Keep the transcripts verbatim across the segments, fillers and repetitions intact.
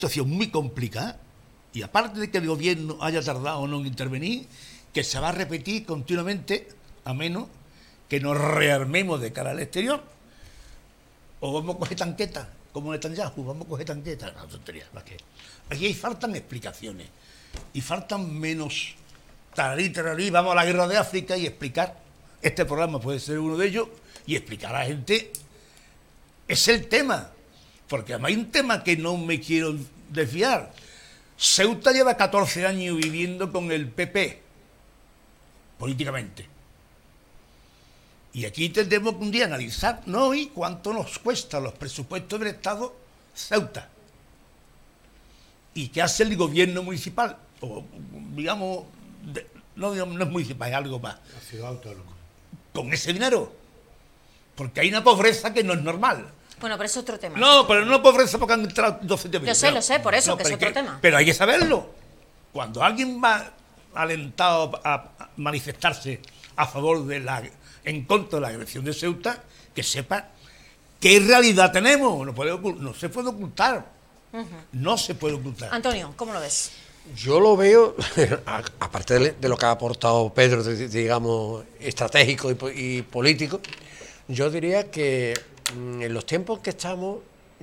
situación muy complicada, y aparte de que el gobierno haya tardado o no en intervenir, que se va a repetir continuamente, a menos que nos rearmemos de cara al exterior, o vamos a coger tanquetas, como Netanyahu, vamos a coger tanquetas, no, tonterías, ¿para qué? Aquí hay, faltan explicaciones, y faltan menos tararí, tararí, vamos a la guerra de África y explicar, este programa puede ser uno de ellos, y explicar a la gente, es el tema, porque además hay un tema que no me quiero desviar. Ceuta lleva catorce años viviendo con el P P, políticamente. Y aquí tendremos que un día analizar, no hoy, cuánto nos cuesta los presupuestos del Estado Ceuta. Y qué hace el gobierno municipal, o digamos, de, no, digamos, no es municipal, es algo más. La ciudad autónoma. Con ese dinero. Porque hay una pobreza que no es normal. Bueno, pero es otro tema. No, pero no pobreza porque han entrado doscientos mil. Yo sé, lo sé, por eso, no, que es otro que, tema. Pero hay que saberlo. Cuando alguien va alentado a manifestarse a favor de la, en contra de la agresión de Ceuta, que sepa qué realidad tenemos. No, puede, no se puede ocultar. Uh-huh. No se puede ocultar. Antonio, ¿cómo lo ves? Yo lo veo, aparte de lo que ha aportado Pedro, digamos, estratégico y, y político, yo diría que en los tiempos que estamos,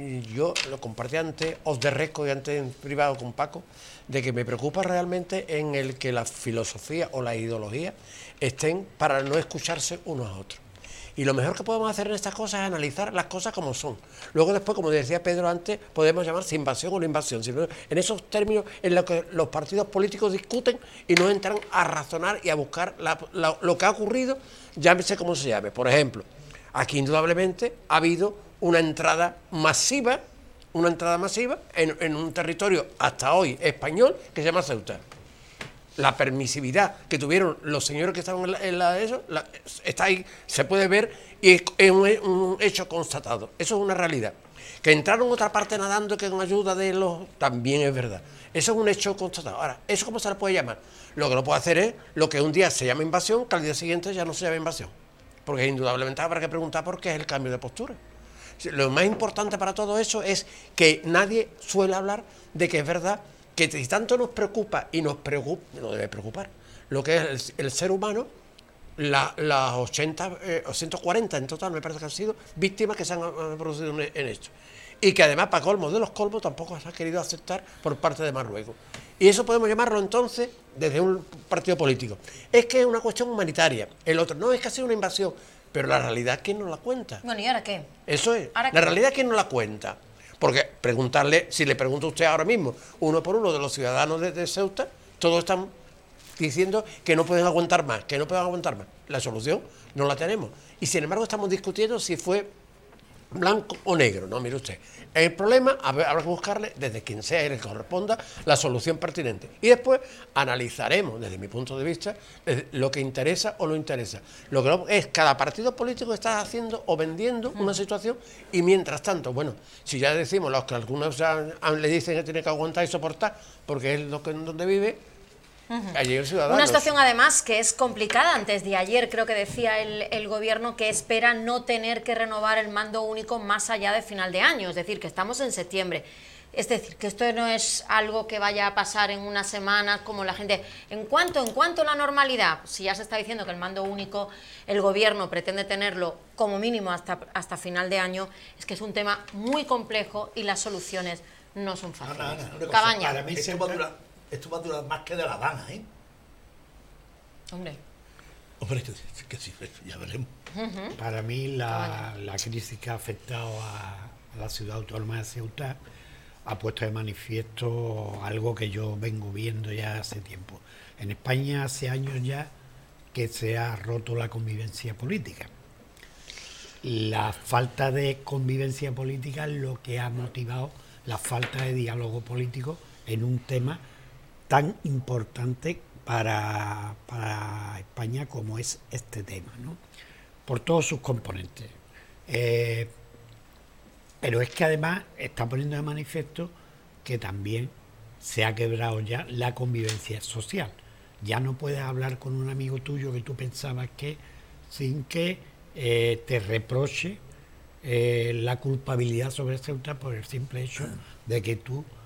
yo lo compartí antes, off the record y antes en privado con Paco, de que me preocupa realmente en el que la filosofía o la ideología estén para no escucharse unos a otros. Y lo mejor que podemos hacer en estas cosas es analizar las cosas como son. Luego después, como decía Pedro antes, podemos llamarse invasión o no invasión. En esos términos en los que los partidos políticos discuten y no entran a razonar y a buscar la, la, lo que ha ocurrido, llámese como se llame. Por ejemplo, aquí indudablemente ha habido una entrada masiva, una entrada masiva en, en un territorio hasta hoy español que se llama Ceuta. La permisividad que tuvieron los señores que estaban en la, en la eso, la, está ahí, se puede ver y es, es un, un hecho constatado. Eso es una realidad. Que entraron en otra parte nadando que con ayuda de los... también es verdad. Eso es un hecho constatado. Ahora, ¿eso cómo se le puede llamar? Lo que no puede hacer es lo que un día se llama invasión, que al día siguiente ya no se llama invasión. Porque indudablemente habrá que preguntar por qué es el cambio de postura. Lo más importante para todo eso es que nadie suele hablar de que es verdad que si tanto nos preocupa y nos preocupa, no debe preocupar, lo que es el, el ser humano, la, las ochenta, eh, o ciento cuarenta en total me parece que han sido víctimas que se han, han producido en, en esto. Y que además, para colmo de los colmos, tampoco se ha querido aceptar por parte de Marruecos. Y eso podemos llamarlo entonces, desde un partido político, es que es una cuestión humanitaria. El otro, no, es que ha sido una invasión, pero la realidad, ¿quién nos la cuenta? Bueno, ¿y ahora qué? Eso es, ¿Ahora la qué? realidad, ¿quién nos la cuenta? Porque preguntarle, si le pregunta a usted ahora mismo, uno por uno de los ciudadanos de, de Ceuta, todos están diciendo que no pueden aguantar más, que no pueden aguantar más. La solución no la tenemos. Y sin embargo estamos discutiendo si fue blanco o negro. No, mire usted, el problema habrá que buscarle desde quien sea y le corresponda la solución pertinente. Y después analizaremos, desde mi punto de vista, lo que interesa o no interesa. Lo que no, es cada partido político está haciendo o vendiendo una situación y mientras tanto, bueno, si ya decimos los que algunos han, han, le dicen que tiene que aguantar y soportar porque es lo que en donde vive. Uh-huh. Allí el ciudadano. Una situación además que es complicada. Antes de ayer creo que decía el, el gobierno que espera no tener que renovar el mando único más allá de final de año, es decir, que estamos en septiembre. Es decir, que esto no es algo que vaya a pasar en unas semanas como la gente... ¿En cuanto, en cuanto a la normalidad? Si ya se está diciendo que el mando único, el gobierno pretende tenerlo como mínimo hasta, hasta final de año, es que es un tema muy complejo y las soluciones no son fáciles. Ana, Ana, una Cabaña. Para mí esto, va a durar, esto va a durar más que de La Habana, ¿eh? Hombre. Hombre, que, que sí, ya veremos. Uh-huh. Para mí la, la crisis que ha afectado a, a la ciudad autónoma de Ceuta ha puesto de manifiesto algo que yo vengo viendo ya hace tiempo. En España hace años ya que se ha roto la convivencia política. La falta de convivencia política es lo que ha motivado la falta de diálogo político en un tema tan importante para, para España como es este tema, ¿no? Por todos sus componentes. Eh, pero es que además está poniendo de manifiesto que también se ha quebrado ya la convivencia social. Ya no puedes hablar con un amigo tuyo que tú pensabas que, sin que eh, te reproche eh, la culpabilidad sobre Ceuta por el simple hecho de que tú